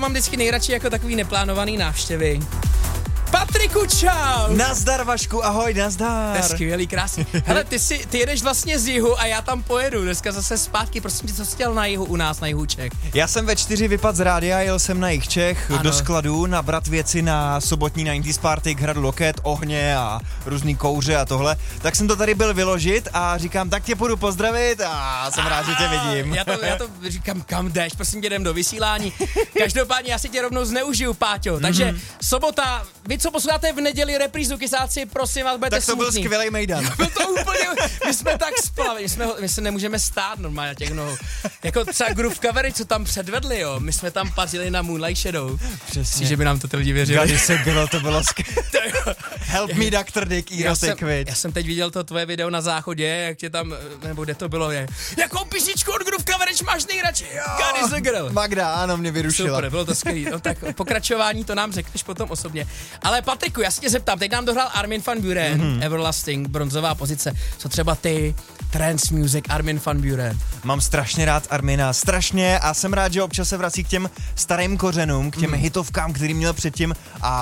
mám vždycky nejradši jako takový neplánovaný návštěvy. Patriku, čau! Nazdar, Vašku, ahoj, nazdar. To je skvělý, krásný. Hele, ty jedeš vlastně z jihu a já tam pojedu dneska zase zpátky. Prosím tě, co jsi dělal na jihu u nás, na jihu Čech? Já jsem ve 4 vypadl z rádia, jel jsem na jih Čech do skladu nabrat věci na sobotní 90s party k hradu Loket, ohně a různý kouře a tohle. Tak jsem to tady byl vyložit a říkám, tak tě půjdu pozdravit a jsem rád, že tě vidím. Já to říkám, kam jdeš, prosím tě, jdem do vysílání. Každopádně já si tě rovnou zneužiju, Páťo. Takže sobota, vy co posloucháte v neděli reprízu Kysáci, prosím vás, budete tak to smutný. byl skvělý mejdan. Byl to úplně, my jsme tak splavili, my se nemůžeme stát normálně na těch nohou. Jako třeba Groove Cavalry, co tam předvedli, jo, my jsme tam pařili na Moonlight Shadow. Přesně. Že by nám to ty lidi věřili. Kdy se bylo, to bylo skvělé. Help me, Dr. Dick, Erotic Quid. Já jsem teď viděl to tvoje video na záchodě, jak tě tam, nebo kde to bylo, je. Jakou písničku od Groove Cavalry máš nejradši? God is a girl. Magda, ano, mě vyrušila. Super, bylo to skvělý. No, tak pokračování to nám řekneš potom osobně. Ale Patriku, já se tě zeptám, teď nám dohrál Armin van Buuren, Everlasting, bronzová pozice. Co třeba ty, trance music, Armin van Buuren? Mám strašně rád Armina, strašně, a jsem rád, že občas se vrací k těm starým kořenům, k těm hitovkám, který měl předtím,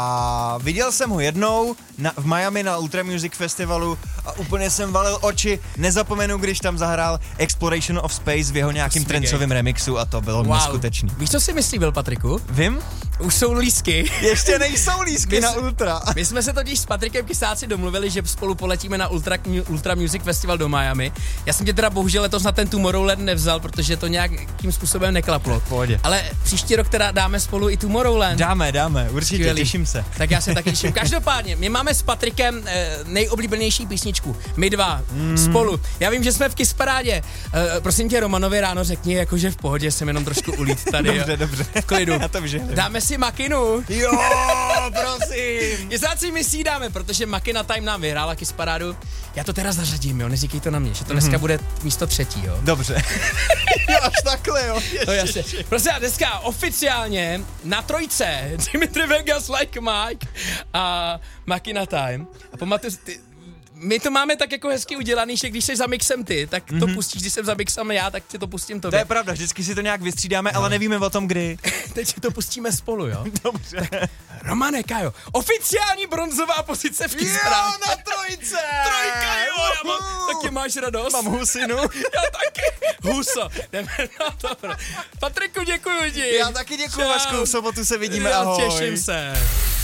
a viděl jsem ho jednou v Miami na Ultra Music Festivalu a úplně jsem valil oči, nezapomenu, když tam zahrál Exploration of Space v jeho nějakým trencovým remixu a to bylo neskutečný. Víš, co si myslí, byl, Patriku? Vím? Už jsou lístky. Ještě nejsou lístky na Ultra. My jsme se totiž s Patrikem Kysáci domluvili, že spolu poletíme na Ultra Music Festival do Miami. Já jsem tě teda bohužel letos na ten Tomorrowland nevzal, protože to nějakým způsobem neklaplo. V pohodě. Ale příští rok teda dáme spolu i Tomorrowland. Dáme, určitě, skvělý. Těším se. Tak já se taky těším. Každopádně, my máme s Patrikem nejoblíbenější písničku. My dva, spolu. Já vím, že jsme v Kissparádě. Prosím tě, Romanovi, ráno řekni, jakože v pohodě, jsem jenom trošku ulít tady. Dobře. V klidu. Já to vžehlim. Dáme si Makinu. Jo, prosím. Jezáci, my si ji dáme, protože Makina Time nám vyhrála Kissparádu. Já to teda zařadím, jo, neříkej to na mě, že to dneska bude místo 3, jo. Dobře. Jo, až takhle, jo. To jasně. Prostě dneska oficiálně na 3 Dimitri Vegas, Like Mike a Makina Time. A pamatuj, my to máme tak jako hezky udělaný, že když jsi za mixem ty, tak to pustíš, když jsem za mixem já, tak ti to pustím tobě. To je pravda, vždycky si to nějak vystřídáme, ale nevíme o tom kdy. Teď si to pustíme spolu, jo? Dobře. Tak, Romane, Kajo, oficiální bronzová pozice v Kissparádě. Jo, na 3. 3, jo, já mám, taky máš radost. Mám husinu. Já taky. Huso, jdeme na to. Patriku, děkuji ti. Já taky děkuji, Vašku, v sobotu se vidíme, ahoj. Těším se.